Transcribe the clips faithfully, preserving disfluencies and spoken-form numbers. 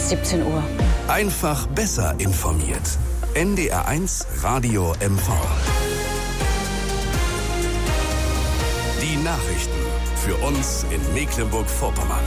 ist siebzehn Uhr. Einfach besser informiert. N D R eins Radio M V. Die Nachrichten für uns in Mecklenburg-Vorpommern.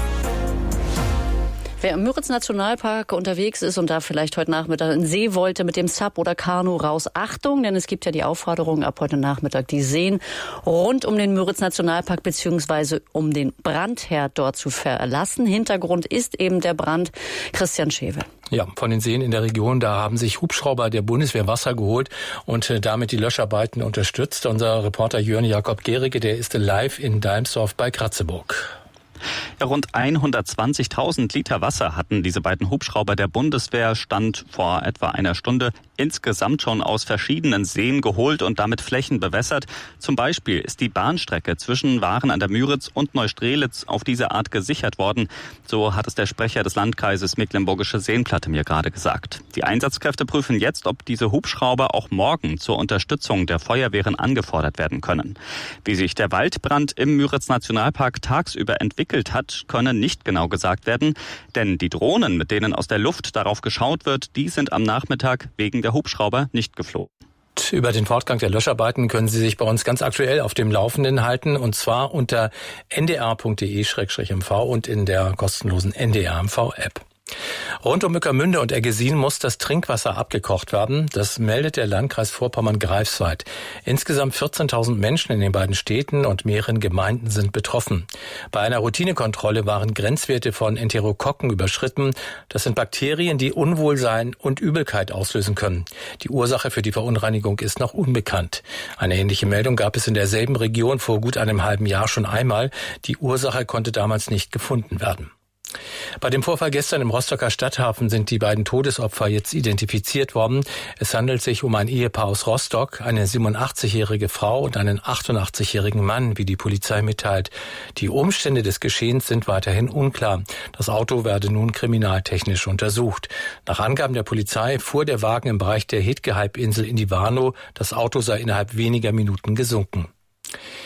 Wer im Müritz-Nationalpark unterwegs ist und da vielleicht heute Nachmittag in den See wollte mit dem Sub oder Kanu raus, Achtung, denn es gibt ja die Aufforderung ab heute Nachmittag die Seen rund um den Müritz-Nationalpark bzw. um den Brandherd dort zu verlassen. Hintergrund ist eben der Brand. Christian Schewe. Ja, von den Seen in der Region, da haben sich Hubschrauber der Bundeswehr Wasser geholt und äh, damit die Löscharbeiten unterstützt. Unser Reporter Jörn Jakob Gericke, der ist live in Dalmsdorf bei Kratzeburg. Ja, rund hundertzwanzigtausend Liter Wasser hatten diese beiden Hubschrauber der Bundeswehr, Stand vor etwa einer Stunde, insgesamt schon aus verschiedenen Seen geholt und damit Flächen bewässert. Zum Beispiel ist die Bahnstrecke zwischen Waren an der Müritz und Neustrelitz auf diese Art gesichert worden. So hat es der Sprecher des Landkreises Mecklenburgische Seenplatte mir gerade gesagt. Die Einsatzkräfte prüfen jetzt, ob diese Hubschrauber auch morgen zur Unterstützung der Feuerwehren angefordert werden können. Wie sich der Waldbrand im Müritz-Nationalpark tagsüber entwickelt hat, können nicht genau gesagt werden, denn die Drohnen, mit denen aus der Luft darauf geschaut wird, die sind am Nachmittag wegen der Hubschrauber nicht geflogen. Über den Fortgang der Löscharbeiten können Sie sich bei uns ganz aktuell auf dem Laufenden halten, und zwar unter n d r punkt d e slash m v und in der kostenlosen N D R M V App. Rund um Ueckermünde und Eggesin muss das Trinkwasser abgekocht werden. Das meldet der Landkreis Vorpommern-Greifswald. Insgesamt vierzehntausend Menschen in den beiden Städten und mehreren Gemeinden sind betroffen. Bei einer Routinekontrolle waren Grenzwerte von Enterokokken überschritten. Das sind Bakterien, die Unwohlsein und Übelkeit auslösen können. Die Ursache für die Verunreinigung ist noch unbekannt. Eine ähnliche Meldung gab es in derselben Region vor gut einem halben Jahr schon einmal. Die Ursache konnte damals nicht gefunden werden. Bei dem Vorfall gestern im Rostocker Stadthafen sind die beiden Todesopfer jetzt identifiziert worden. Es handelt sich um ein Ehepaar aus Rostock, eine siebenundachtzigjährige Frau und einen achtundachtzigjährigen Mann, wie die Polizei mitteilt. Die Umstände des Geschehens sind weiterhin unklar. Das Auto werde nun kriminaltechnisch untersucht. Nach Angaben der Polizei fuhr der Wagen im Bereich der Hedge-Halbinsel in die Warnow. Das Auto sei innerhalb weniger Minuten gesunken.